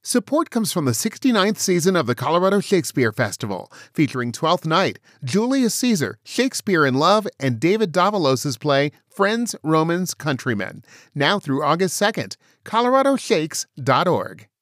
Support comes from the 69th season of the Colorado Shakespeare Festival, featuring Twelfth Night, Julius Caesar, Shakespeare in Love, and David Davalos' play Friends, Romans, Countrymen. Now through August 2nd. coloradoshakes.org.